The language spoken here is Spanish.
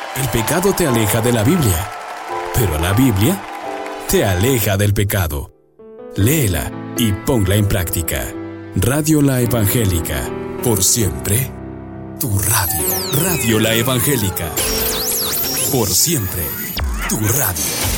El pecado te aleja de la Biblia, pero la Biblia te aleja del pecado. Léela y ponla en práctica. Radio La Evangélica, por siempre, tu radio. Radio La Evangélica, por siempre, tu radio.